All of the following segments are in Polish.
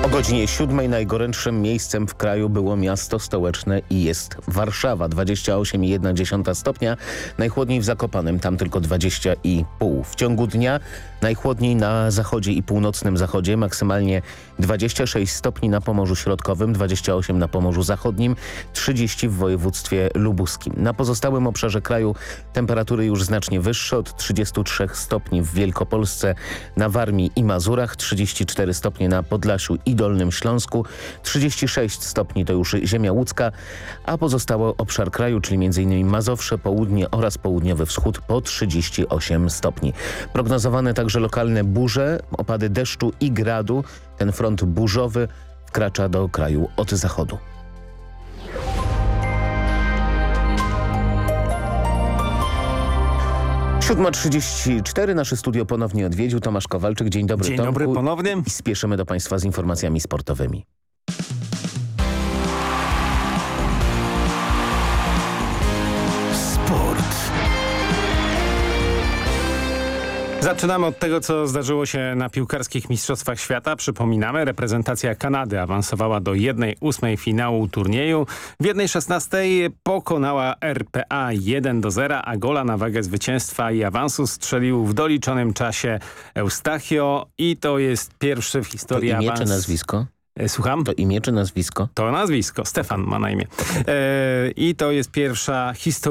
O godzinie 7 najgorętszym miejscem w kraju było miasto stołeczne i jest Warszawa. 28,1 stopnia. Najchłodniej w Zakopanem, tam tylko 20,5. W ciągu dnia najchłodniej na zachodzie i północnym zachodzie, maksymalnie 26 stopni na Pomorzu Środkowym, 28 na Pomorzu Zachodnim, 30 w województwie lubuskim. Na pozostałym obszarze kraju temperatury już znacznie wyższe, od 33 stopni w Wielkopolsce, na Warmii i Mazurach, 34 stopnie na Podlasiu i Dolnym Śląsku, 36 stopni to już ziemia łódzka, a pozostały obszar kraju, czyli m.in. Mazowsze, Południe oraz Południowy Wschód po 38 stopni. Prognozowane także lokalne burze, opady deszczu i gradu. Ten front burzowy wkracza do kraju od zachodu. Siódma 34. Nasze studio ponownie odwiedził Tomasz Kowalczyk. Dzień dobry, Dzień Tomku. dobry ponownie. I spieszymy do Państwa z informacjami sportowymi. Sport. Zaczynamy od tego, co zdarzyło się na piłkarskich Mistrzostwach Świata. Przypominamy, reprezentacja Kanady awansowała do 1/8 finału turnieju. W 1/16 pokonała RPA 1-0, a gola na wagę zwycięstwa i awansu strzelił w doliczonym czasie Eustachio i to jest pierwszy w historii To imię awans. czy nazwisko? Słucham? To imię czy nazwisko? To nazwisko. Stefan ma na imię. I to jest pierwsza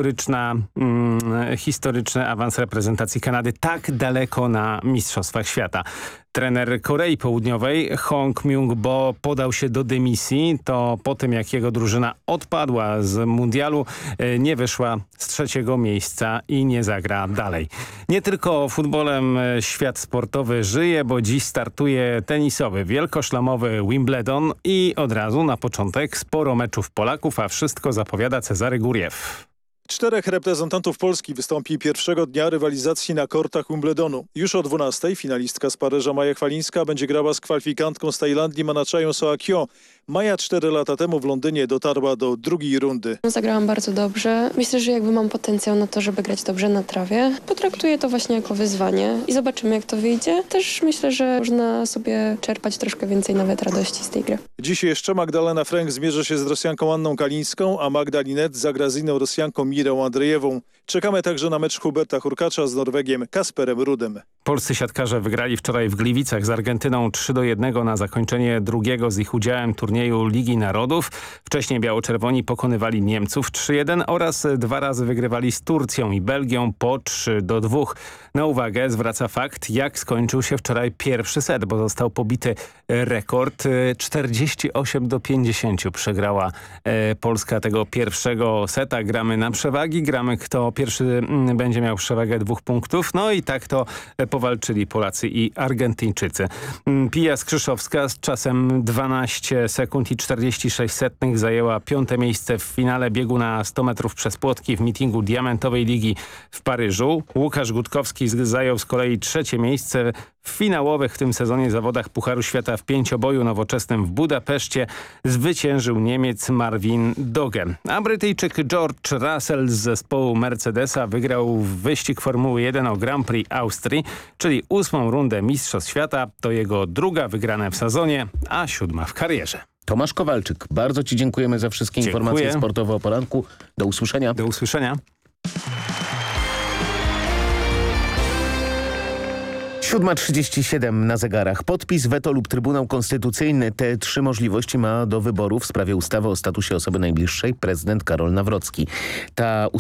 historyczny awans reprezentacji Kanady tak daleko na Mistrzostwach Świata. Trener Korei Południowej Hong Myung-bo podał się do dymisji. To po tym, jak jego drużyna odpadła z mundialu, nie wyszła z 3. miejsca i nie zagra dalej. Nie tylko futbolem świat sportowy żyje, bo dziś startuje tenisowy, wielkoszlamowy Wimbledon i od razu na początek sporo meczów Polaków, a wszystko zapowiada Cezary Góriew. 4 reprezentantów Polski wystąpi pierwszego dnia rywalizacji na kortach Wimbledonu. Już o 12:00 finalistka z Paryża Maja Chwalińska będzie grała z kwalifikantką z Tajlandii Manaczają Soakią. Maja 4 lata temu w Londynie dotarła do drugiej rundy. Zagrałam bardzo dobrze. Myślę, że jakby mam potencjał na to, żeby grać dobrze na trawie. Potraktuję to właśnie jako wyzwanie i zobaczymy, jak to wyjdzie. Też myślę, że można sobie czerpać troszkę więcej nawet radości z tej gry. Dziś jeszcze Magdalena Fręch zmierzy się z Rosjanką Anną Kalińską, a Magda Linette zagra z inną Rosjanką Mirą Andrzejewą. Czekamy także na mecz Huberta Hurkacza z Norwegiem Kasperem Rudem. Polscy siatkarze wygrali wczoraj w Gliwicach z Argentyną 3-1 na zakończenie drugiego z ich udziałem turnieju Ligi Narodów. Wcześniej biało-czerwoni pokonywali Niemców 3-1 oraz 2 razy wygrywali z Turcją i Belgią po 3-2. Na uwagę zwraca fakt, jak skończył się wczoraj pierwszy set, bo został pobity rekord. 48-50 przegrała Polska tego pierwszego seta. Gramy na przewagi, gramy kto pierwszy będzie miał przewagę 2 punktów. No i tak to powalczyli Polacy i Argentyńczycy. Pia Skrzyszowska z czasem 12 sekund i 46 setnych zajęła 5. miejsce w finale biegu na 100 metrów przez płotki w meetingu Diamentowej Ligi w Paryżu. Łukasz Gutkowski zajął z kolei 3. miejsce w finałowych w tym sezonie zawodach Pucharu Świata w pięcioboju nowoczesnym w Budapeszcie. Zwyciężył Niemiec Marvin Doge. A Brytyjczyk George Russell z zespołu Mercedesa wygrał wyścig Formuły 1 o Grand Prix Austrii, czyli 8. rundę Mistrzostw Świata. To jego druga wygrana w sezonie, a 7. w karierze. Tomasz Kowalczyk, bardzo Ci dziękujemy za wszystkie informacje sportowe o poranku. Do usłyszenia. Do usłyszenia. 7:37 na zegarach. Podpis, weto lub Trybunał Konstytucyjny. Te 3 możliwości ma do wyboru w sprawie ustawy o statusie osoby najbliższej prezydent Karol Nawrocki. Ta